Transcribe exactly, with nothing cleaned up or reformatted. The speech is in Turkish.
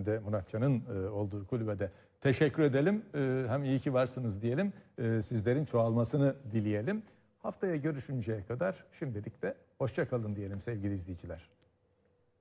hem de Muratcan'ın olduğu kulübede teşekkür edelim. Hem iyi ki varsınız diyelim. Sizlerin çoğalmasını dileyelim. Haftaya görüşünceye kadar şimdilik de hoşça kalın diyelim sevgili izleyiciler.